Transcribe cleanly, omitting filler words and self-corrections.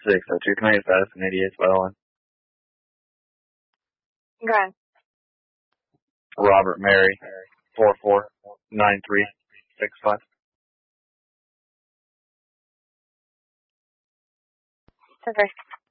602. Can I get status in 88 Spotline? Go ahead. Robert Mary, 449365. Okay.